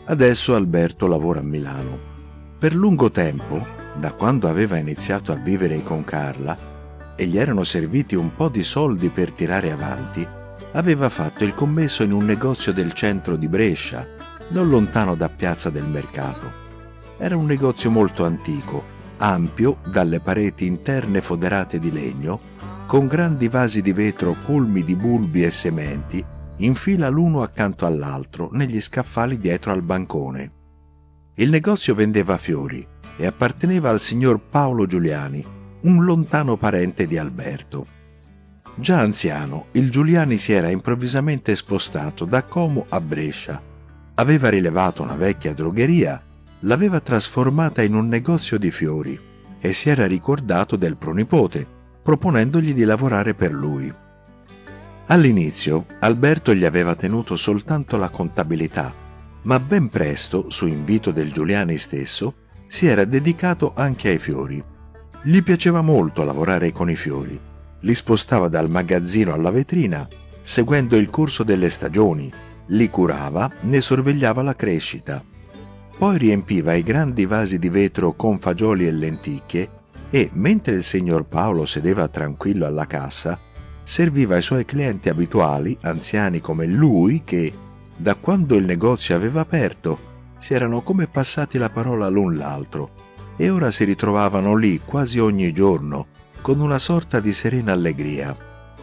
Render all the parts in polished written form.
Adesso Alberto lavora a Milano. Per lungo tempo, da quando aveva iniziato a vivere con Carla e gli erano serviti un po' di soldi per tirare avanti, aveva fatto il commesso in un negozio del centro di Brescia, non lontano da Piazza del Mercato. Era un negozio molto antico, ampio, dalle pareti interne foderate di legno, con grandi vasi di vetro colmi di bulbi e sementi, in fila l'uno accanto all'altro, negli scaffali dietro al bancone. Il negozio vendeva fiori e apparteneva al signor Paolo Giuliani, un lontano parente di Alberto. Già anziano, il Giuliani si era improvvisamente spostato da Como a Brescia. Aveva rilevato una vecchia drogheria, l'aveva trasformata in un negozio di fiori e si era ricordato del pronipote, proponendogli di lavorare per lui. All'inizio Alberto gli aveva tenuto soltanto la contabilità, ma ben presto, su invito del Giuliani stesso, si era dedicato anche ai fiori. Gli piaceva molto lavorare con i fiori. Li spostava dal magazzino alla vetrina, seguendo il corso delle stagioni, li curava, ne sorvegliava la crescita. Poi riempiva i grandi vasi di vetro con fagioli e lenticchie e, mentre il signor Paolo sedeva tranquillo alla cassa, serviva ai suoi clienti abituali, anziani come lui, che, da quando il negozio aveva aperto, si erano come passati la parola l'un l'altro e ora si ritrovavano lì quasi ogni giorno con una sorta di serena allegria.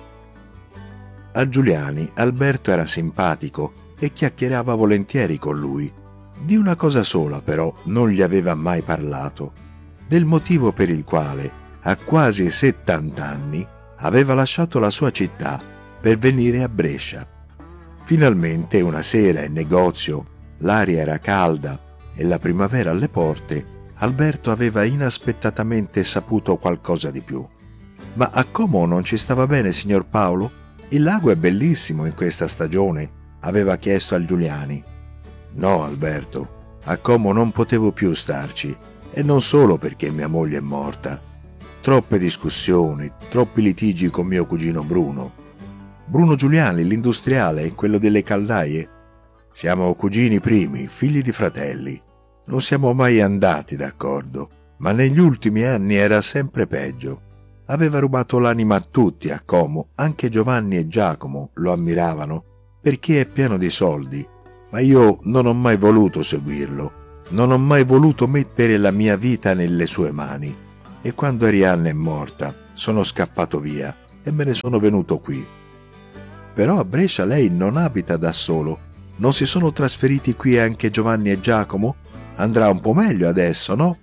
A Giuliani Alberto era simpatico e chiacchierava volentieri con lui. Di una cosa sola però non gli aveva mai parlato, del motivo per il quale, a quasi 70 anni, aveva lasciato la sua città per venire a Brescia. Finalmente una sera in negozio, l'aria era calda e la primavera alle porte, Alberto aveva inaspettatamente saputo qualcosa di più. «Ma a Como non ci stava bene, signor Paolo? Il lago è bellissimo in questa stagione», aveva chiesto al Giuliani. «No, Alberto, a Como non potevo più starci, e non solo perché mia moglie è morta. Troppe discussioni, troppi litigi con mio cugino Bruno. Bruno Giuliani, l'industriale, quello delle caldaie. Siamo cugini primi, figli di fratelli. Non siamo mai andati d'accordo, ma negli ultimi anni era sempre peggio. Aveva rubato l'anima a tutti a Como, anche Giovanni e Giacomo lo ammiravano, perché è pieno di soldi, ma io non ho mai voluto seguirlo, non ho mai voluto mettere la mia vita nelle sue mani. E quando Arianna è morta, sono scappato via e me ne sono venuto qui. Però a Brescia lei non abita da solo. Non si sono trasferiti qui anche Giovanni e Giacomo? Andrà un po' meglio adesso, no?»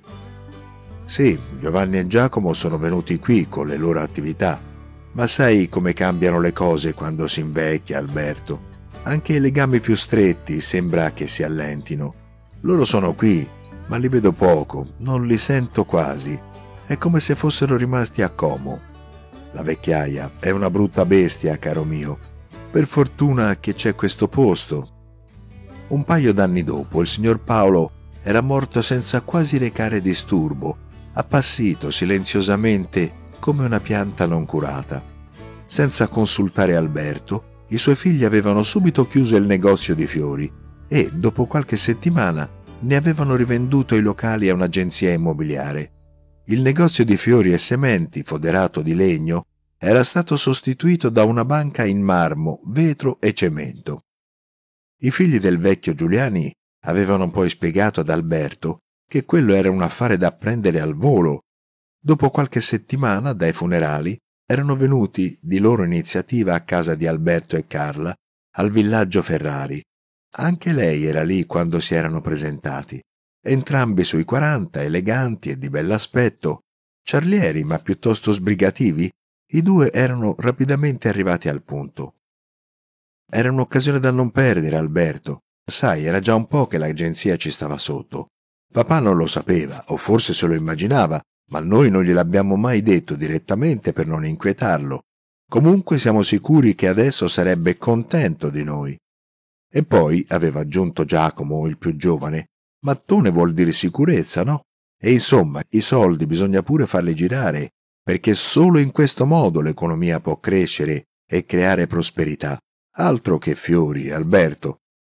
«Sì, Giovanni e Giacomo sono venuti qui con le loro attività, ma sai come cambiano le cose quando si invecchia, Alberto. Anche i legami più stretti sembra che si allentino. Loro sono qui, ma li vedo poco, non li sento quasi. È come se fossero rimasti a Como. La vecchiaia è una brutta bestia, caro mio. Per fortuna che c'è questo posto». Un paio d'anni dopo il signor Paolo era morto senza quasi recare disturbo, appassito silenziosamente come una pianta non curata. Senza consultare Alberto, i suoi figli avevano subito chiuso il negozio di fiori e, dopo qualche settimana, ne avevano rivenduto i locali a un'agenzia immobiliare. Il negozio di fiori e sementi, foderato di legno, era stato sostituito da una banca in marmo, vetro e cemento. I figli del vecchio Giuliani avevano poi spiegato ad Alberto che quello era un affare da prendere al volo. Dopo qualche settimana, dai funerali, erano venuti di loro iniziativa a casa di Alberto e Carla, al villaggio Ferrari. Anche lei era lì quando si erano presentati. Entrambi sui 40, eleganti e di bell'aspetto, ciarlieri ma piuttosto sbrigativi, i due erano rapidamente arrivati al punto. «Era un'occasione da non perdere, Alberto. Sai, era già un po' che l'agenzia ci stava sotto. Papà non lo sapeva, o forse se lo immaginava, ma noi non gliel'abbiamo mai detto direttamente per non inquietarlo. Comunque siamo sicuri che adesso sarebbe contento di noi». E poi, aveva aggiunto Giacomo, il più giovane, mattone vuol dire sicurezza, no? E insomma, i soldi bisogna pure farli girare, perché solo in questo modo l'economia può crescere e creare prosperità. Altro che fiori, Alberto.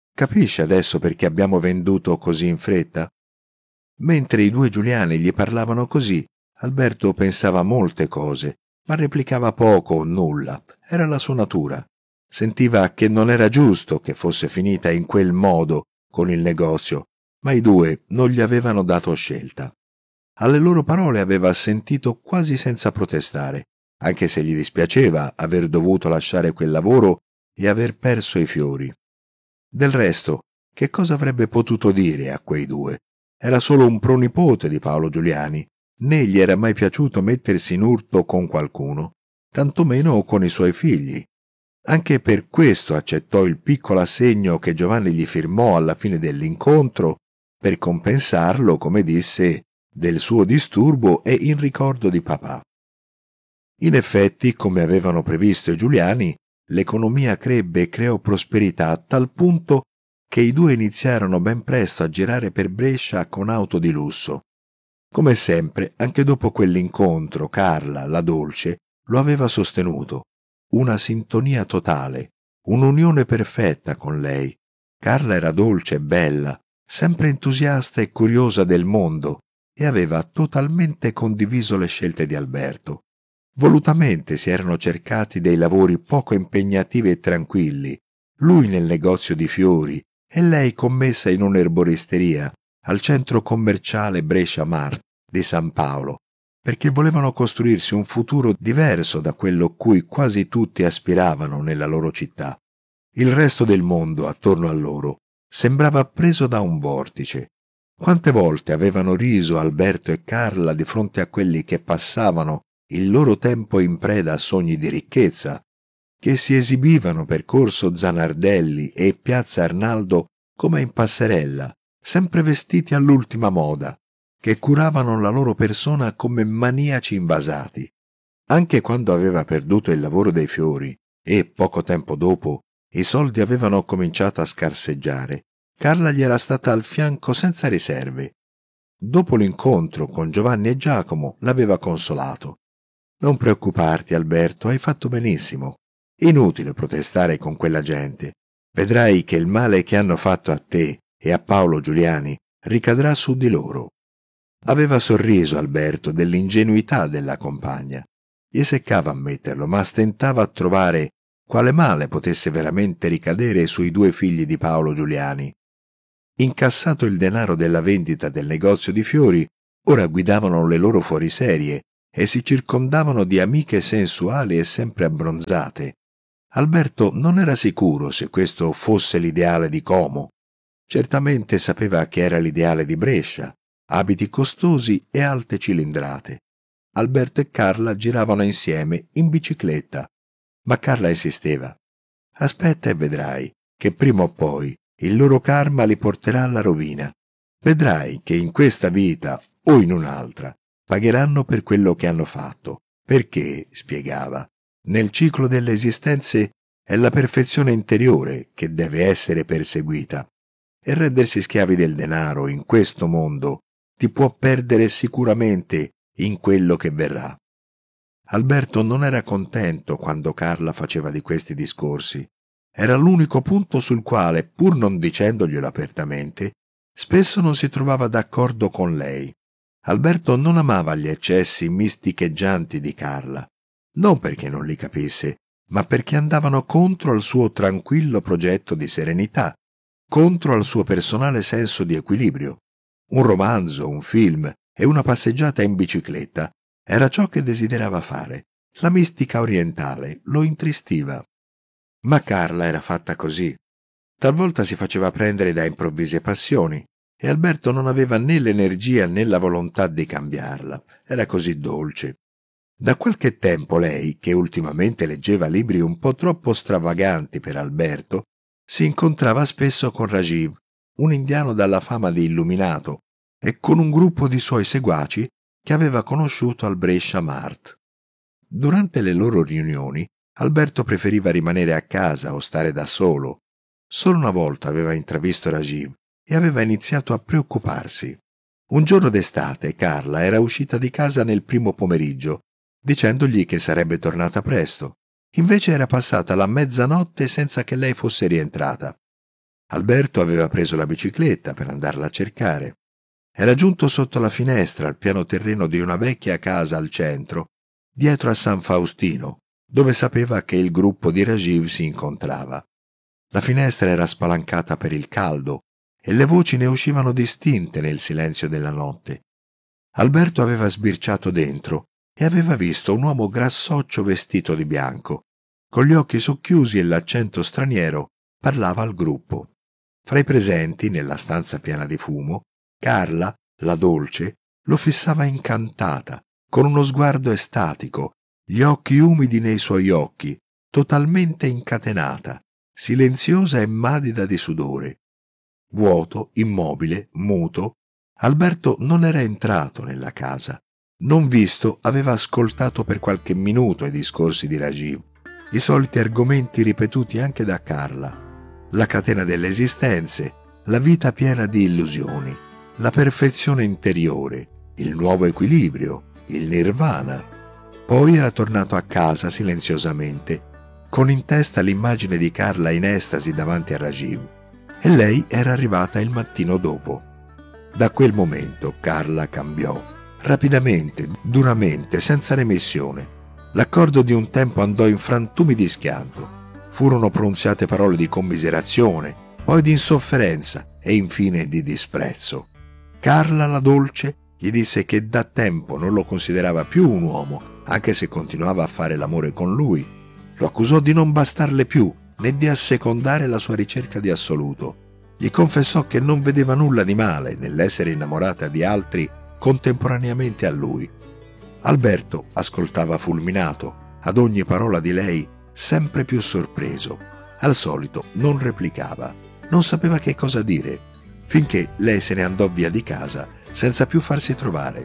Capisci adesso perché abbiamo venduto così in fretta? Mentre i due Giuliani gli parlavano così, Alberto pensava a molte cose, ma replicava poco o nulla. Era la sua natura. Sentiva che non era giusto che fosse finita in quel modo con il negozio, ma i due non gli avevano dato scelta. Alle loro parole aveva assentito quasi senza protestare, anche se gli dispiaceva aver dovuto lasciare quel lavoro e aver perso i fiori. Del resto, che cosa avrebbe potuto dire a quei due? Era solo un pronipote di Paolo Giuliani, né gli era mai piaciuto mettersi in urto con qualcuno, tantomeno con i suoi figli. Anche per questo accettò il piccolo assegno che Giovanni gli firmò alla fine dell'incontro, per compensarlo, come disse, del suo disturbo e in ricordo di papà. In effetti, come avevano previsto i Giuliani, l'economia crebbe e creò prosperità a tal punto che i due iniziarono ben presto a girare per Brescia con auto di lusso. Come sempre, anche dopo quell'incontro, Carla, la dolce, lo aveva sostenuto. Una sintonia totale, un'unione perfetta con lei. Carla era dolce e bella, sempre entusiasta e curiosa del mondo, e aveva totalmente condiviso le scelte di Alberto. Volutamente si erano cercati dei lavori poco impegnativi e tranquilli, lui nel negozio di fiori e lei commessa in un'erboristeria al centro commerciale Brescia Mart di San Paolo, perché volevano costruirsi un futuro diverso da quello cui quasi tutti aspiravano nella loro città. Il resto del mondo attorno a loro sembrava preso da un vortice. Quante volte avevano riso Alberto e Carla di fronte a quelli che passavano il loro tempo in preda a sogni di ricchezza, che si esibivano per Corso Zanardelli e Piazza Arnaldo come in passerella, sempre vestiti all'ultima moda, che curavano la loro persona come maniaci invasati. Anche quando aveva perduto il lavoro dei fiori e, poco tempo dopo, i soldi avevano cominciato a scarseggiare, Carla gli era stata al fianco senza riserve. Dopo l'incontro con Giovanni e Giacomo l'aveva consolato. «Non preoccuparti, Alberto, hai fatto benissimo. Inutile protestare con quella gente. Vedrai che il male che hanno fatto a te e a Paolo Giuliani ricadrà su di loro». Aveva sorriso Alberto dell'ingenuità della compagna. Gli seccava ammetterlo, ma stentava a trovare quale male potesse veramente ricadere sui due figli di Paolo Giuliani. Incassato il denaro della vendita del negozio di fiori, ora guidavano le loro fuoriserie e si circondavano di amiche sensuali e sempre abbronzate. Alberto non era sicuro se questo fosse l'ideale di Como. Certamente sapeva che era l'ideale di Brescia, abiti costosi e alte cilindrate. Alberto e Carla giravano insieme in bicicletta, ma Carla insisteva. «Aspetta e vedrai che prima o poi il loro karma li porterà alla rovina. Vedrai che in questa vita o in un'altra pagheranno per quello che hanno fatto, perché, spiegava, nel ciclo delle esistenze è la perfezione interiore che deve essere perseguita, e rendersi schiavi del denaro in questo mondo ti può perdere sicuramente in quello che verrà». Alberto non era contento quando Carla faceva di questi discorsi. Era l'unico punto sul quale, pur non dicendoglielo apertamente, spesso non si trovava d'accordo con lei. Alberto non amava gli eccessi misticheggianti di Carla, non perché non li capisse, ma perché andavano contro al suo tranquillo progetto di serenità, contro al suo personale senso di equilibrio. Un romanzo, un film e una passeggiata in bicicletta era ciò che desiderava fare. La mistica orientale lo intristiva. Ma Carla era fatta così. Talvolta si faceva prendere da improvvise passioni e Alberto non aveva né l'energia né la volontà di cambiarla. Era così dolce. Da qualche tempo lei, che ultimamente leggeva libri un po' troppo stravaganti per Alberto, si incontrava spesso con Rajiv, un indiano dalla fama di illuminato, e con un gruppo di suoi seguaci che aveva conosciuto al Brescia Mart. Durante le loro riunioni, Alberto preferiva rimanere a casa o stare da solo. Solo una volta aveva intravisto Rajiv e aveva iniziato a preoccuparsi. Un giorno d'estate Carla era uscita di casa nel primo pomeriggio, dicendogli che sarebbe tornata presto. Invece era passata la mezzanotte senza che lei fosse rientrata. Alberto aveva preso la bicicletta per andarla a cercare. Era giunto sotto la finestra al piano terreno di una vecchia casa al centro, dietro a San Faustino, dove sapeva che il gruppo di Rajiv si incontrava. La finestra era spalancata per il caldo e le voci ne uscivano distinte nel silenzio della notte. Alberto aveva sbirciato dentro e aveva visto un uomo grassoccio vestito di bianco. Con gli occhi socchiusi e l'accento straniero parlava al gruppo. Fra i presenti, nella stanza piena di fumo, Carla, la dolce, lo fissava incantata, con uno sguardo estatico, gli occhi umidi nei suoi occhi, totalmente incatenata, silenziosa e madida di sudore. Vuoto, immobile, muto, Alberto non era entrato nella casa. Non visto, aveva ascoltato per qualche minuto i discorsi di Rajiv, i soliti argomenti ripetuti anche da Carla. La catena delle esistenze, la vita piena di illusioni, la perfezione interiore, il nuovo equilibrio, il nirvana. Poi era tornato a casa silenziosamente, con in testa l'immagine di Carla in estasi davanti a Rajiv, e lei era arrivata il mattino dopo. Da quel momento Carla cambiò, rapidamente, duramente, senza remissione. L'accordo di un tempo andò in frantumi di schianto. Furono pronunziate parole di commiserazione, poi di insofferenza e infine di disprezzo. Carla, la dolce, gli disse che da tempo non lo considerava più un uomo, anche se continuava a fare l'amore con lui. Lo accusò di non bastarle più, né di assecondare la sua ricerca di assoluto. Gli confessò che non vedeva nulla di male nell'essere innamorata di altri contemporaneamente a lui. Alberto ascoltava fulminato, ad ogni parola di lei sempre più sorpreso. Al solito non replicava, non sapeva che cosa dire, finché lei se ne andò via di casa senza più farsi trovare.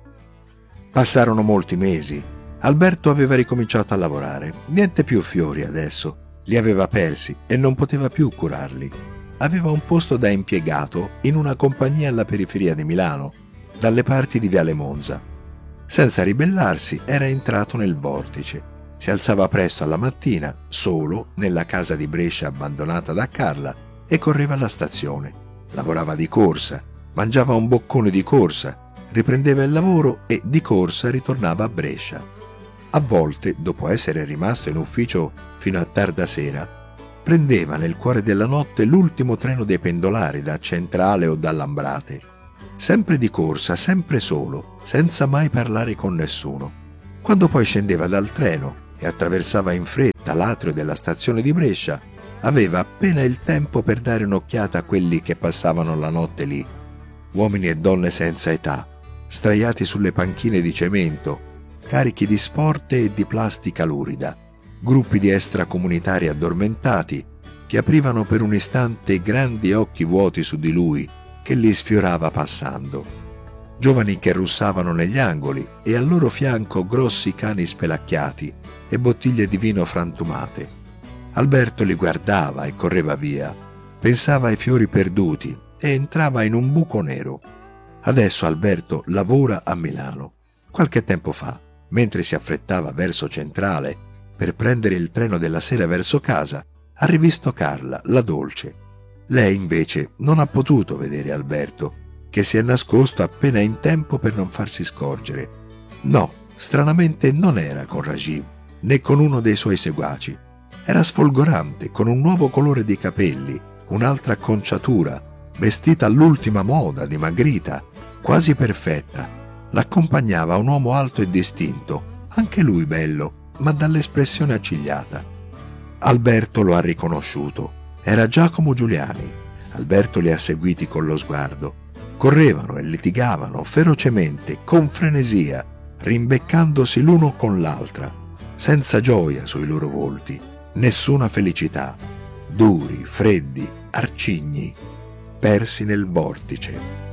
Passarono molti mesi. Alberto aveva ricominciato a lavorare. Niente più fiori adesso, li aveva persi e non poteva più curarli. Aveva un posto da impiegato in una compagnia alla periferia di Milano, dalle parti di Viale Monza. Senza ribellarsi era entrato nel vortice. Si alzava presto alla mattina, solo, nella casa di Brescia abbandonata da Carla, e correva alla stazione. Lavorava di corsa, mangiava un boccone di corsa, riprendeva il lavoro e di corsa ritornava a Brescia. A volte, dopo essere rimasto in ufficio fino a tarda sera, prendeva nel cuore della notte l'ultimo treno dei pendolari da Centrale o da Lambrate. Sempre di corsa, sempre solo, senza mai parlare con nessuno. Quando poi scendeva dal treno e attraversava in fretta l'atrio della stazione di Brescia, aveva appena il tempo per dare un'occhiata a quelli che passavano la notte lì. Uomini e donne senza età, straiati sulle panchine di cemento, carichi di sporte e di plastica lurida, gruppi di extracomunitari addormentati che aprivano per un istante grandi occhi vuoti su di lui che li sfiorava passando. Giovani che russavano negli angoli e al loro fianco grossi cani spelacchiati e bottiglie di vino frantumate. Alberto li guardava e correva via, pensava ai fiori perduti e entrava in un buco nero. Adesso Alberto lavora a Milano. Qualche tempo fa, mentre si affrettava verso Centrale per prendere il treno della sera verso casa, ha rivisto Carla, la dolce. Lei invece non ha potuto vedere Alberto, che si è nascosto appena in tempo per non farsi scorgere. No, stranamente non era con Rajiv, né con uno dei suoi seguaci. Era sfolgorante, con un nuovo colore di capelli, un'altra acconciatura, vestita all'ultima moda, dimagrita, quasi perfetta. L'accompagnava un uomo alto e distinto, anche lui bello, ma dall'espressione accigliata. Alberto lo ha riconosciuto. Era Giacomo Giuliani. Alberto li ha seguiti con lo sguardo. Correvano e litigavano ferocemente, con frenesia, rimbeccandosi l'uno con l'altra, senza gioia sui loro volti, nessuna felicità, duri, freddi, arcigni, persi nel vortice.